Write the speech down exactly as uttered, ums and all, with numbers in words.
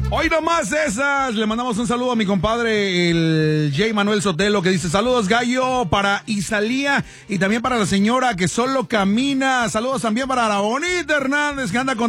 Hoy nomás esas. Le mandamos un saludo a mi compadre, el J. Manuel Sotelo, que dice: saludos, gallo, para Isalía y también para la señora que solo camina. Saludos también para la bonita Hernández, que anda con